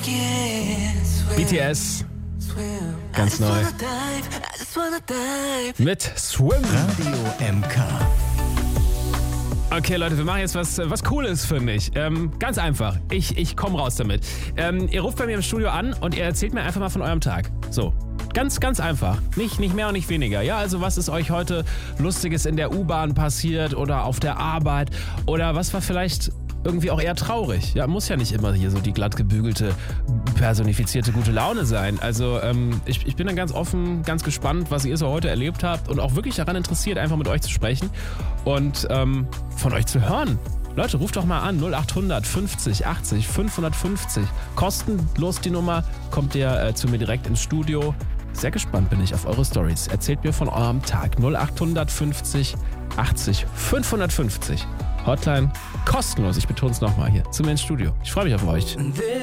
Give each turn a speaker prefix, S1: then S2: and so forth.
S1: BTS, ganz neu. Mit Swim.
S2: Radio MK.
S1: Okay, Leute, wir machen jetzt was Cooles für mich. Ganz einfach. Ich komme raus damit. Ihr ruft bei mir im Studio an und ihr erzählt mir einfach mal von eurem Tag. So. Ganz einfach. Nicht mehr und nicht weniger. Ja, also was ist euch heute Lustiges in der U-Bahn passiert oder auf der Arbeit? Oder was war vielleicht irgendwie auch eher traurig? Ja, muss ja nicht immer hier so die glatt gebügelte, personifizierte gute Laune sein. Also ich bin dann ganz offen, ganz gespannt, was ihr so heute erlebt habt und auch wirklich daran interessiert, einfach mit euch zu sprechen und von euch zu hören. Leute, ruft doch mal an, 0800 50 80 550. Kostenlos die Nummer, kommt ihr zu mir direkt ins Studio. Sehr gespannt bin ich auf eure Stories. Erzählt mir von eurem Tag. 0800 50 80 550. Hotline kostenlos, ich betone es nochmal hier, zu mir ins Studio. Ich freue mich auf euch.